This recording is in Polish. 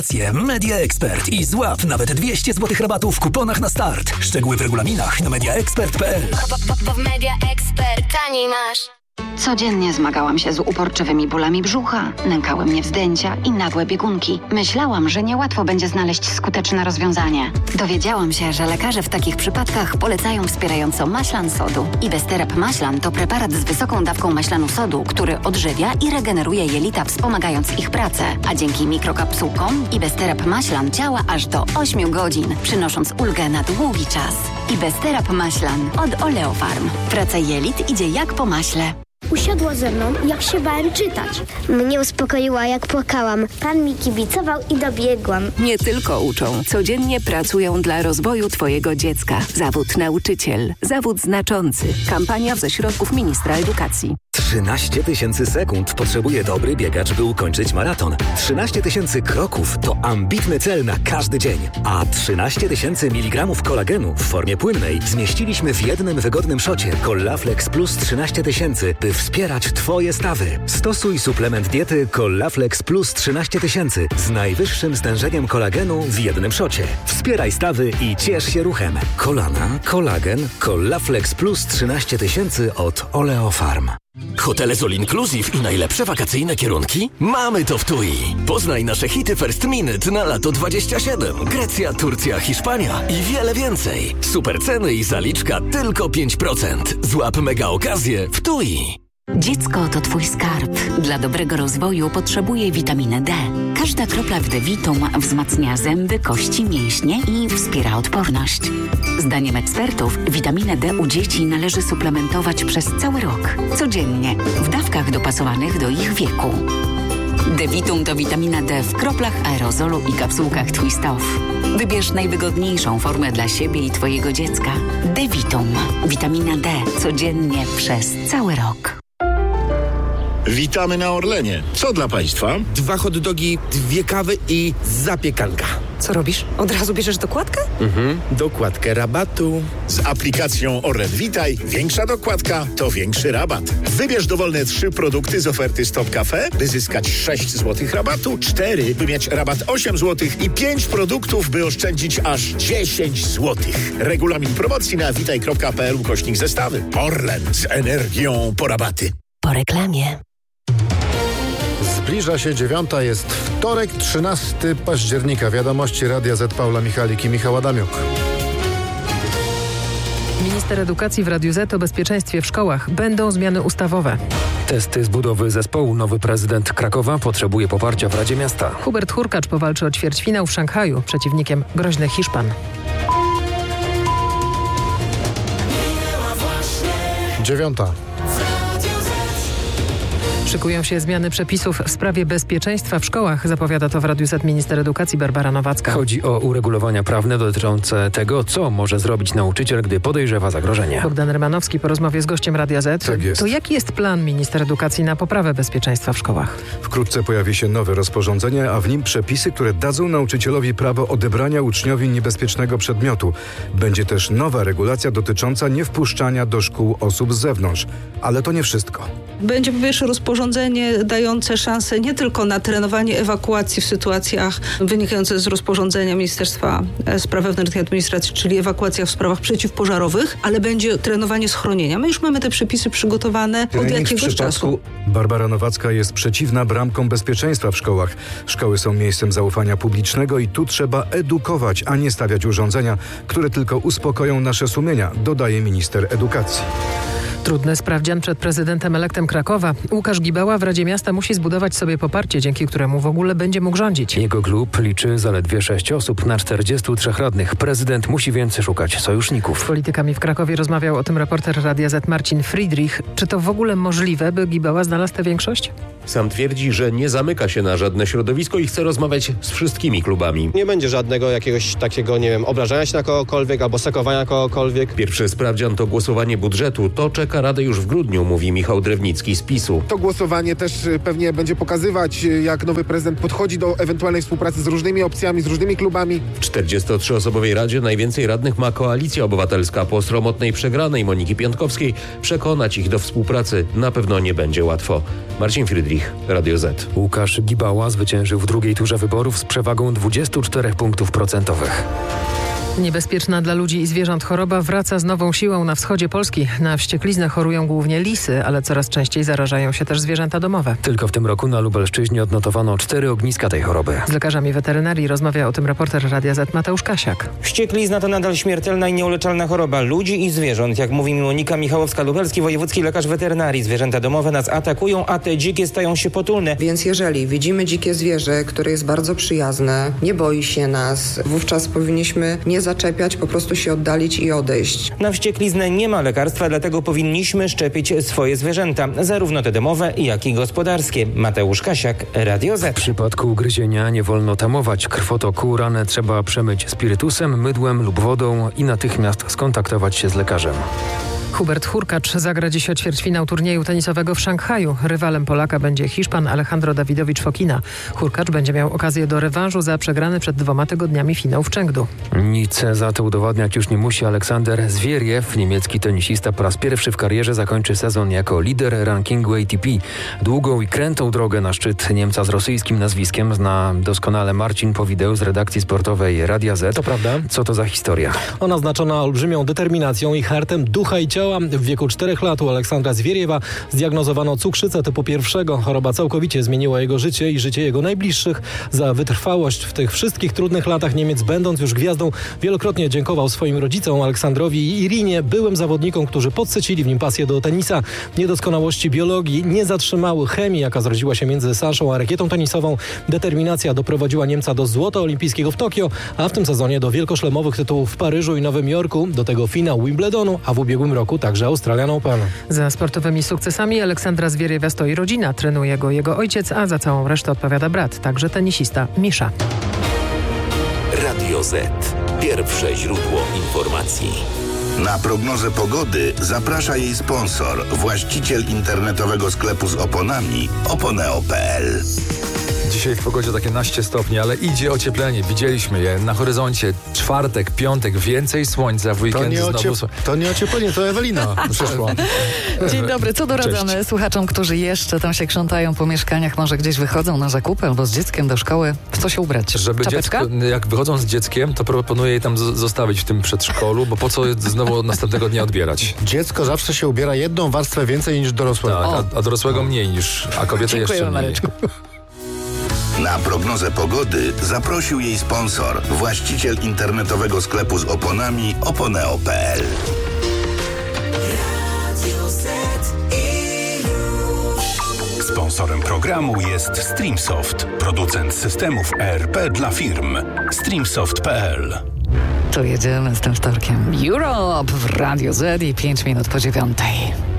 Media Expert i złap nawet 200 zł rabatu w kuponach na start. Szczegóły w regulaminach na mediaexpert.pl. Bo w Media Expert taniej masz. Codziennie zmagałam się z uporczywymi bólami brzucha, nękały mnie wzdęcia i nagłe biegunki. Myślałam, że niełatwo będzie znaleźć skuteczne rozwiązanie. Dowiedziałam się, że lekarze w takich przypadkach polecają wspierająco maślan sodu. Ibesterap Maślan to preparat z wysoką dawką maślanu sodu, który odżywia i regeneruje jelita, wspomagając ich pracę. A dzięki mikrokapsułkom Ibesterap Maślan działa aż do 8 godzin, przynosząc ulgę na długi czas. Ibesterap Maślan od Oleofarm. Praca jelit idzie jak po maśle. Usiadła ze mną, jak się bałem czytać. Mnie uspokoiła, jak płakałam. Pan mi kibicował i dobiegłam. Nie tylko uczą, codziennie pracują dla rozwoju Twojego dziecka. Zawód nauczyciel. Zawód znaczący. Kampania ze środków Ministra Edukacji. 13 000 sekund potrzebuje dobry biegacz, by ukończyć maraton. 13 000 kroków to ambitny cel na każdy dzień. A 13 000 mg kolagenu w formie płynnej zmieściliśmy w jednym wygodnym szocie Collaflex Plus 13 000, by wspierać Twoje stawy. Stosuj suplement diety Collaflex Plus 13 000 z najwyższym stężeniem kolagenu w jednym szocie. Wspieraj stawy i ciesz się ruchem. Kolana, kolagen, Collaflex Plus 13 000 od Oleofarm. Hotele z All Inclusive i najlepsze wakacyjne kierunki? Mamy to w TUI. Poznaj nasze hity First Minute na lato 27. Grecja, Turcja, Hiszpania i wiele więcej. Super ceny i zaliczka tylko 5%. Złap mega okazję w TUI. Dziecko to Twój skarb. Dla dobrego rozwoju potrzebuje witaminy D. Każda kropla w D-Vitum wzmacnia zęby, kości, mięśnie i wspiera odporność. Zdaniem ekspertów witaminę D u dzieci należy suplementować przez cały rok. Codziennie, w dawkach dopasowanych do ich wieku. D-Vitum to witamina D w kroplach aerozolu i kapsułkach Twist Off. Wybierz najwygodniejszą formę dla siebie i Twojego dziecka. D-Vitum. Witamina D. Codziennie przez cały rok. Witamy na Orlenie. Co dla Państwa? 2 hot dogi, 2 kawy i zapiekanka. Co robisz? Od razu bierzesz dokładkę? Dokładkę rabatu. Z aplikacją Orlen Witaj większa dokładka to większy rabat. Wybierz dowolne 3 produkty z oferty Stop Cafe, by zyskać 6 zł rabatu, 4, by mieć rabat 8 zł i 5 produktów, by oszczędzić aż 10 zł. Regulamin promocji na witaj.pl/zestawy. Orlen z energią po rabaty. Po reklamie. Zbliża się 9, jest wtorek, 13 października. Wiadomości Radia Z, Paula Michalik i Michał Adamiuk. Minister edukacji w Radiu Z o bezpieczeństwie w szkołach. Będą zmiany ustawowe. Testy z budowy zespołu. Nowy prezydent Krakowa potrzebuje poparcia w Radzie Miasta. Hubert Hurkacz powalczy o ćwierćfinał w Szanghaju. Przeciwnikiem groźny Hiszpan. 9. Szykują się zmiany przepisów w sprawie bezpieczeństwa w szkołach, zapowiada to w Radiu Z minister edukacji Barbara Nowacka. Chodzi o uregulowania prawne dotyczące tego, co może zrobić nauczyciel, gdy podejrzewa zagrożenie. Bogdan Rymanowski po rozmowie z gościem Radia Z. Tak jest. To jaki jest plan minister edukacji na poprawę bezpieczeństwa w szkołach? Wkrótce pojawi się nowe rozporządzenie, a w nim przepisy, które dadzą nauczycielowi prawo odebrania uczniowi niebezpiecznego przedmiotu. Będzie też nowa regulacja dotycząca niewpuszczania do szkół osób z zewnątrz. Ale to nie wszystko. Będzie po pierwsze rozporządzenie dające szansę nie tylko na trenowanie ewakuacji w sytuacjach wynikających z rozporządzenia Ministerstwa Spraw Wewnętrznych i Administracji, czyli ewakuacja w sprawach przeciwpożarowych, ale będzie trenowanie schronienia. My już mamy te przepisy przygotowane od jakiegoś czasu. Barbara Nowacka jest przeciwna bramkom bezpieczeństwa w szkołach. Szkoły są miejscem zaufania publicznego i tu trzeba edukować, a nie stawiać urządzenia, które tylko uspokoją nasze sumienia, dodaje minister edukacji. Trudny sprawdzian przed prezydentem elektem Krakowa. Łukasz Gibała w Radzie Miasta musi zbudować sobie poparcie, dzięki któremu w ogóle będzie mógł rządzić. Jego klub liczy zaledwie 6 osób na 43 radnych. Prezydent musi więc szukać sojuszników. Z politykami w Krakowie rozmawiał o tym reporter Radia Z Marcin Friedrich. Czy to w ogóle możliwe, by Gibała znalazł tę większość? Sam twierdzi, że nie zamyka się na żadne środowisko i chce rozmawiać z wszystkimi klubami. Nie będzie żadnego jakiegoś takiego, nie wiem, obrażania się na kogokolwiek albo sekowania kogokolwiek. Pierwszy sprawdzian to głosowanie budżetu. To czeka zamyka radę już w grudniu, mówi Michał Drewnicki z PiS-u. To głosowanie też pewnie będzie pokazywać, jak nowy prezydent podchodzi do ewentualnej współpracy z różnymi opcjami, z różnymi klubami. W 43-osobowej Radzie najwięcej radnych ma Koalicja Obywatelska. Po sromotnej przegranej Moniki Piątkowskiej przekonać ich do współpracy na pewno nie będzie łatwo. Marcin Friedrich, Radio Z. Łukasz Gibała zwyciężył w drugiej turze wyborów z przewagą 24 punktów procentowych. Niebezpieczna dla ludzi i zwierząt choroba wraca z nową siłą na wschodzie Polski. Na wściekliznę chorują głównie lisy, ale coraz częściej zarażają się też zwierzęta domowe. Tylko w tym roku na Lubelszczyźnie odnotowano 4 ogniska tej choroby. Z lekarzami weterynarii rozmawia o tym reporter Radia Z Mateusz Kasiak. Wścieklizna to nadal śmiertelna i nieuleczalna choroba ludzi i zwierząt. Jak mówi Monika Michałowska-Lubelski, wojewódzki lekarz weterynarii. Zwierzęta domowe nas atakują, a te dzikie stają się potulne. Więc jeżeli widzimy dzikie zwierzę, które jest bardzo przyjazne, nie boi się nas, wówczas powinniśmy nie zaczepiać, po prostu się oddalić i odejść. Na wściekliznę nie ma lekarstwa, dlatego powinniśmy szczepić swoje zwierzęta, zarówno te domowe, jak i gospodarskie. Mateusz Kasiak, Radio Z. W przypadku ugryzienia nie wolno tamować krwotoku. Ranę trzeba przemyć spirytusem, mydłem lub wodą i natychmiast skontaktować się z lekarzem. Hubert Hurkacz zagra dziś o ćwierćfinał turnieju tenisowego w Szanghaju. Rywalem Polaka będzie Hiszpan Alejandro Dawidowicz Fokina. Hurkacz będzie miał okazję do rewanżu za przegrany przed 2 tygodniami finał w Chengdu. Nic za to udowadniać już nie musi. Aleksander Zwieriew, niemiecki tenisista, po raz pierwszy w karierze zakończy sezon jako lider rankingu ATP. Długą i krętą drogę na szczyt Niemca z rosyjskim nazwiskiem zna doskonale Marcin Powideł z redakcji sportowej Radia Z. To prawda. Co to za historia? Ona oznaczona olbrzymią determinacją i hartem ducha i ciała. W wieku 4 lat u Aleksandra Zwieriewa zdiagnozowano cukrzycę typu 1. Choroba całkowicie zmieniła jego życie i życie jego najbliższych. Za wytrwałość w tych wszystkich trudnych latach Niemiec, będąc już gwiazdą, wielokrotnie dziękował swoim rodzicom, Aleksandrowi i Irinie, byłym zawodnikom, którzy podsycili w nim pasję do tenisa. Niedoskonałości biologii nie zatrzymały chemii, jaka zrodziła się między Saszą a rakietą tenisową. Determinacja doprowadziła Niemca do złota olimpijskiego w Tokio, a w tym sezonie do wielkoszlemowych tytułów w Paryżu i Nowym Jorku, do tego finał Wimbledonu, a w ubiegłym roku także Australian Open. Za sportowymi sukcesami Aleksandra Zwieriewa stoi rodzina. Trenuje go jego ojciec, a za całą resztę odpowiada brat, także tenisista Misza. Radio Z. Pierwsze źródło informacji. Na prognozę pogody zaprasza jej sponsor, właściciel internetowego sklepu z oponami Oponeo.pl. Dzisiaj w pogodzie takie naście stopni, ale idzie ocieplenie. Widzieliśmy je na horyzoncie. Czwartek, piątek, więcej słońca, w weekendy znowu... To nie ocieplenie, to Ewelina przyszła. Dzień dobry, co doradzamy Cześć. słuchaczom, którzy jeszcze tam się krzątają po mieszkaniach, może gdzieś wychodzą na zakupy albo z dzieckiem do szkoły. W co się ubrać? Żeby Czapeczka? dziecko, jak wychodzą z dzieckiem, to proponuję je tam zostawić w tym przedszkolu, bo po co je znowu następnego dnia odbierać? Dziecko zawsze się ubiera jedną warstwę więcej niż dorosłego. Tak, a dorosłego mniej niż, a kobietę jeszcze mniej. Mareczku. Na prognozę pogody zaprosił jej sponsor, właściciel internetowego sklepu z oponami Oponeo.pl. Sponsorem programu jest Streamsoft, producent systemów ERP dla firm. Streamsoft.pl. To jedziemy z tym wtorkiem. Europe w Radio Z i 5 minut po 9.